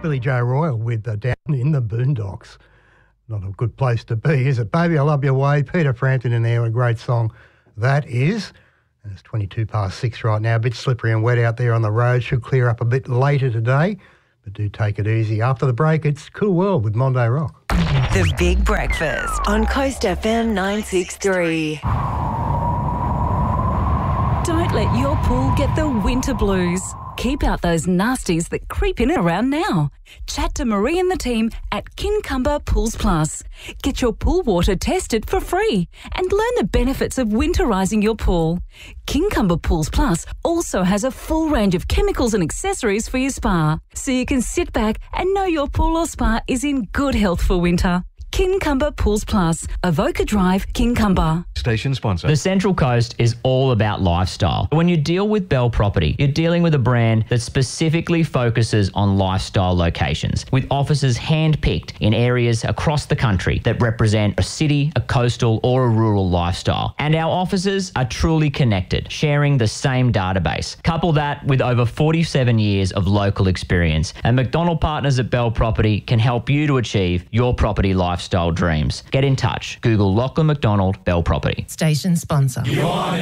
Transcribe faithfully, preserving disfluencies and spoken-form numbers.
Billy Joe Royal with uh, Down in the Boondocks. Not a good place to be, is it? Baby, I Love Your Way. Peter Frampton in there with a great song. That is. And it's twenty-two past six right now. A bit slippery and wet out there on the road. Should clear up a bit later today. But do take it easy. After the break, it's Cool World with Monday Rock. The Big Breakfast on Coast F M nine sixty-three. Don't let your pool get the winter blues. Keep out those nasties that creep in around now. Chat to Marie and the team at Kincumber Pools Plus. Get your pool water tested for free and learn the benefits of winterising your pool. Kincumber Pools Plus also has a full range of chemicals and accessories for your spa, so you can sit back and know your pool or spa is in good health for winter. Kincumber Pools Plus, Avoca Drive, Kincumber. Station sponsor. The Central Coast is all about lifestyle. When you deal with Bell Property, you're dealing with a brand that specifically focuses on lifestyle locations, with offices hand-picked in areas across the country that represent a city, a coastal or a rural lifestyle. And our offices are truly connected, sharing the same database. Couple that with over forty-seven years of local experience, and McDonald Partners at Bell Property can help you to achieve your property lifestyle dreams. Get in touch. Google Lachlan McDonald Bell Property. Station sponsor.